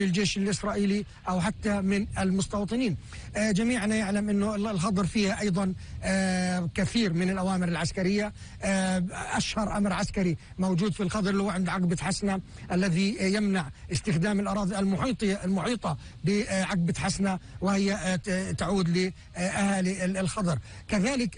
الجيش الإسرائيلي أو حتى من المستوطنين. جميعنا يعلم أنه الخضر فيها أيضا كثير من الأوامر العسكرية. أشهر أمر عسكري موجود في الخضر اللي هو عند عقبة حسنة، الذي يمنع استخدام الأراضي المحيطة بعقبة حسنة، وهي تعود لأهالي الخضر. كذلك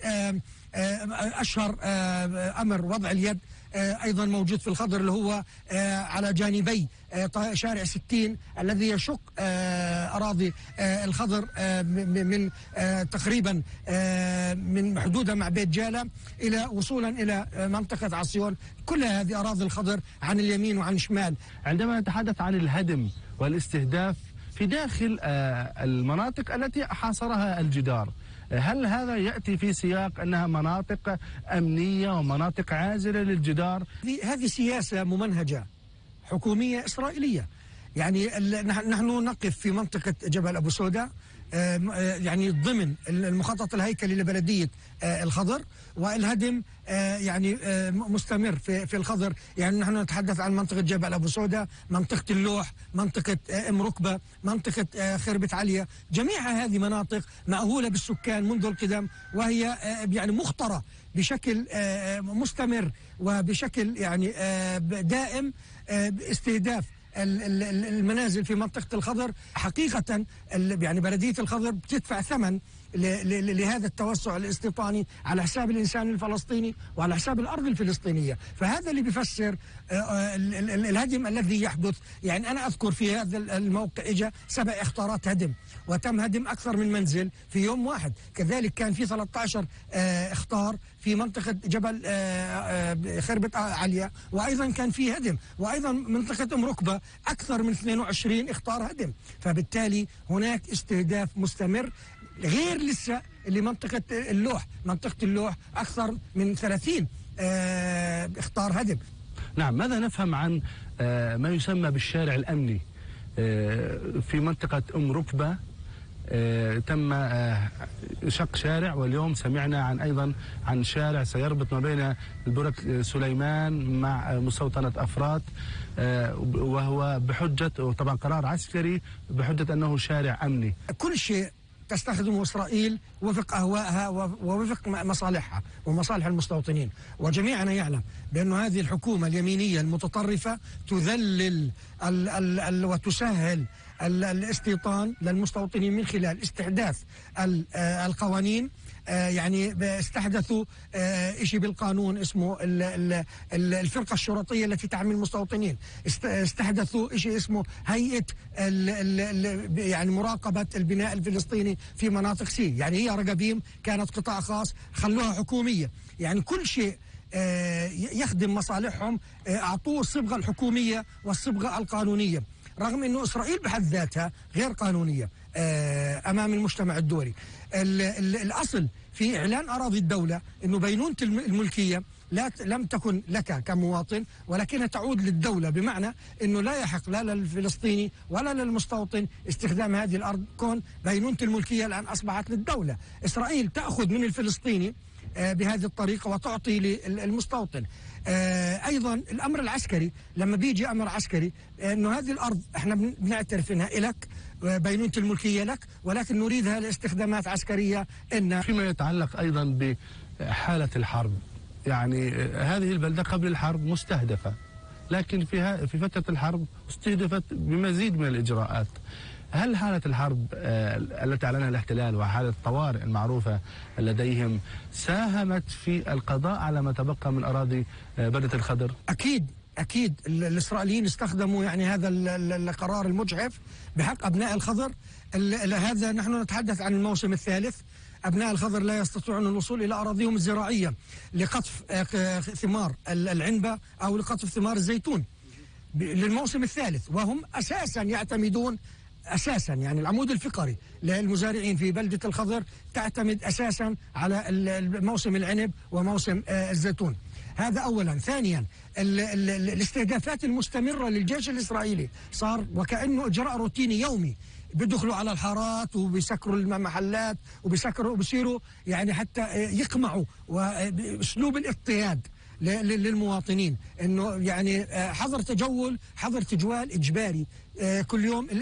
أشهر أمر وضع اليد أيضا موجود في الخضر، اللي هو على جانبي شارع 60 الذي يشق أراضي الخضر من تقريبا من حدودها مع بيت جالة إلى وصولا إلى منطقة عصيون. كل هذه أراضي الخضر عن اليمين وعن الشمال. عندما نتحدث عن الهدم والاستهداف في داخل المناطق التي حاصرها الجدار، هل هذا يأتي في سياق أنها مناطق أمنية ومناطق عازلة للجدار؟ هذه سياسة ممنهجة حكومية إسرائيلية. يعني نحن نقف في منطقة جبل أبو سودة، يعني ضمن المخطط الهيكلي لبلدية الخضر، والهدم يعني مستمر في الخضر. يعني نحن نتحدث عن منطقة جبل أبو سودة، منطقة اللوح، منطقة أم ركبة، منطقة خربة عليا. جميع هذه مناطق مأهولة بالسكان منذ القدم، وهي يعني مخطرة بشكل مستمر وبشكل يعني دائم باستهداف المنازل في منطقة الخضر. حقيقة يعني بلدية الخضر بتدفع ثمن لهذا التوسع الاستيطاني على حساب الإنسان الفلسطيني وعلى حساب الأرض الفلسطينية. فهذا اللي بيفسر الهدم الذي يحدث. يعني أنا أذكر في هذا الموقع إجا 7 إخطارات هدم، وتم هدم أكثر من منزل في يوم واحد. كذلك كان في 13 إخطار في منطقة جبل خربة عليا، وأيضا كان في هدم، وأيضا منطقة أم ركبة أكثر من 22 إخطار هدم. فبالتالي هناك استهداف مستمر، غير لسه اللي منطقة اللوح. منطقة اللوح أكثر من 30 إخطار هدم. نعم، ماذا نفهم عن ما يسمى بالشارع الأمني في منطقة أم ركبة؟ تم شق شارع، واليوم سمعنا أيضا عن شارع سيربط ما بين البرك سليمان مع مستوطنة أفرات، وهو بحجة، وطبعا قرار عسكري بحجة أنه شارع أمني. كل شيء تستخدمه إسرائيل وفق أهوائها ووفق مصالحها ومصالح المستوطنين. وجميعنا يعلم بأن هذه الحكومة اليمينية المتطرفة تذلل وتسهل الاستيطان للمستوطنين من خلال استحداث القوانين. يعني استحدثوا شيء بالقانون اسمه الفرقة الشرطية التي تعمل المستوطنين. استحدثوا شيء اسمه هيئة يعني مراقبة البناء الفلسطيني في مناطق سي. يعني هي رقابيم كانت قطاع خاص، خلوها حكومية. يعني كل شيء يخدم مصالحهم أعطوه الصبغة الحكومية والصبغة القانونية، رغم أنه إسرائيل بحد ذاتها غير قانونية أمام المجتمع الدولي. الأصل في إعلان أراضي الدولة أنه بينونة الملكية لم تكن لك كمواطن، ولكنها تعود للدولة، بمعنى أنه لا يحق لا للفلسطيني ولا للمستوطن استخدام هذه الأرض، كون بينونة الملكية الآن أصبحت للدولة. إسرائيل تأخذ من الفلسطيني بهذه الطريقة وتعطي للمستوطن. أيضا الأمر العسكري، لما بيجي أمر عسكري أنه هذه الأرض احنا بنعترف أنها إلك، بينونة الملكية لك، ولكن نريدها لاستخدامات عسكرية. فيما يتعلق أيضا بحالة الحرب، يعني هذه البلدة قبل الحرب مستهدفة، لكن في فترة الحرب استهدفت بمزيد من الإجراءات. هل حالة الحرب التي أعلنها الاحتلال وحالة الطوارئ المعروفة لديهم ساهمت في القضاء على ما تبقى من أراضي بلدة الخضر؟ أكيد الإسرائيليين استخدموا يعني هذا القرار المجحف بحق أبناء الخضر. هذا نحن نتحدث عن الموسم الثالث. أبناء الخضر لا يستطيعون الوصول إلى أراضيهم الزراعية لقطف ثمار العنبة أو لقطف ثمار الزيتون للموسم الثالث، وهم أساسا يعتمدون يعني العمود الفقري للمزارعين في بلدة الخضر تعتمد أساسا على موسم العنب وموسم الزيتون. هذا أولا. ثانيا الاستهدافات المستمرة للجيش الإسرائيلي صار وكأنه إجراء روتيني يومي. بيدخلوا على الحارات وبيسكروا المحلات وبيسيروا يعني حتى يقمعوا، واسلوب الاضطهاد للمواطنين، انه يعني حظر تجول، حظر تجوال اجباري كل يوم.